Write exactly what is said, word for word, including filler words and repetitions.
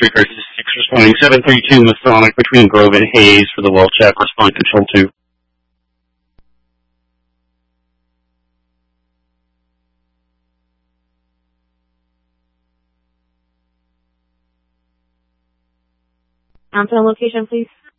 three Card six responding seven three two Masonic between Grove and Hayes for the well check, respond control two. On to the location, please.